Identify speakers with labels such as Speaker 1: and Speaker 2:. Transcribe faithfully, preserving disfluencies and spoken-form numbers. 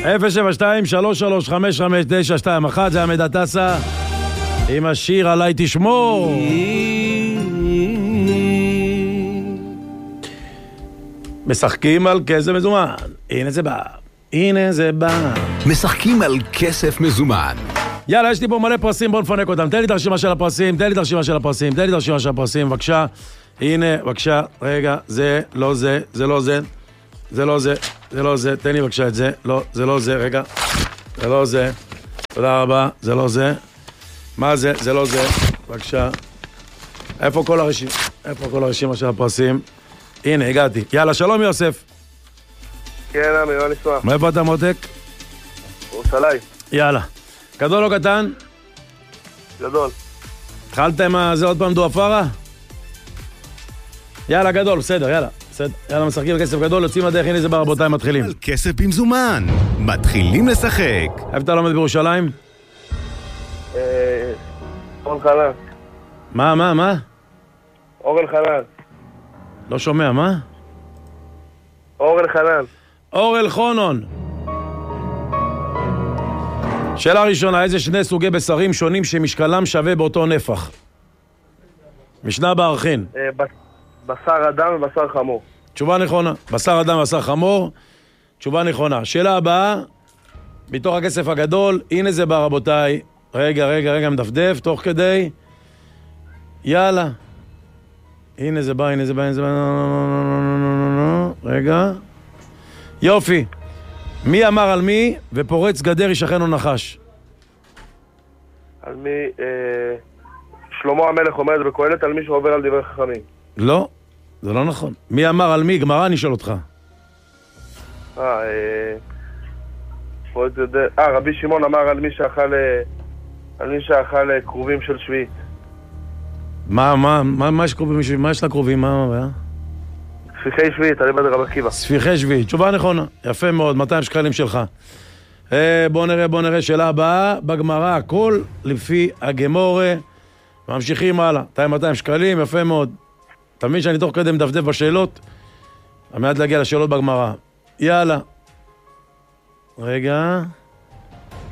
Speaker 1: אפס שבע שתיים שלוש שלוש חמש חמש תשע שתיים אחת, זה עמדה טסה עם השיר עליי תשמור. משחקים על כסף מזומן. הנה זה בא. הנה זה בא.
Speaker 2: משחקים על כסף מזומן.
Speaker 1: יאללה, יש לי פה מלא פרסים, בוא נפנק אותם. תן לי את הרשימה של הפרסים, תן לי את הרשימה של הפרסים, תן לי את הרשימה של הפרסים, בבקשה. הנה, בבקשה, רגע, זה, לא זה, זה לא זה, זה לא זה, זה לא זה, תן לי בבקשה את זה, לא, זה לא זה, רגע, זה לא זה, תודה רבה, זה לא זה, מה זה, זה לא זה, בבקשה. איפה כל הרשימה, איפה כל הרשימה של הפרסים? הנה, הגעתי. יאללה, שלום יוסף.
Speaker 3: כן, אמי, מה נשמע?
Speaker 1: מאיפה אתה מותק?
Speaker 3: ירושלים.
Speaker 1: יאללה. גדול או קטן?
Speaker 3: גדול.
Speaker 1: התחלת עם זה עוד פעם דואפרה? יאללה, גדול, בסדר, יאללה. בסדר, יאללה, משחקים בכסף גדול, יוצאים הדרך, הנה זה בא, רבותיי, מתחילים.
Speaker 2: על כסף במזומן. מתחילים לשחק.
Speaker 1: איפה אתה לומד בירושלים?
Speaker 3: אה... אורן חנן.
Speaker 1: מה, מה, מה?
Speaker 3: אורן חנן.
Speaker 1: לא שומע, מה?
Speaker 3: אורן חנן.
Speaker 1: אורל חונון. שאלה ראשונה, איזה שני סוגי בשרים שונים שמשקלם שווה באותו נפח? משנה בערכין.
Speaker 3: אה, בשר אדם ובשר חמור.
Speaker 1: תשובה נכונה. בשר אדם ובשר חמור. תשובה נכונה. שאלה הבאה, מתוך הכסף הגדול, הנה זה בא, רבותיי. רגע, רגע, רגע, מדפדף, תוך כדי. יאללה. הנה זה בא, הנה זה בא, הנה זה בא. רגע. יופי. מי אמר על מי ופורץ גדר ישכנו נחש?
Speaker 3: על מי... אה... שלמה המלך עומד בקהלת על מי שעובר על דברי חכמים.
Speaker 1: לא, זה לא נכון. מי אמר על מי? גמרא, אני שואל אותך.
Speaker 3: אה, אה... פורץ גדר... אה, רבי שמעון אמר על מי שאכל... על מי שאכל קרובים של שביעית.
Speaker 1: מה, מה, מה, מה יש קרובים משביעית? מה יש לקרובים? מה, מה, מה?
Speaker 3: ספיחי שביעית, אני בד רב עקיבא.
Speaker 1: ספיחי שביעית, תשובה נכונה. יפה מאוד, מאתיים שקלים שלך. אה, בוא נראה, בוא נראה, שאלה הבאה. בגמרא, הכל לפי הגמורה. ממשיכים הלאה. מאתיים שקלים, יפה מאוד. אתה מבין שאני תוך כדי מדפדף בשאלות? על מנת להגיע לשאלות בגמרא. יאללה. רגע.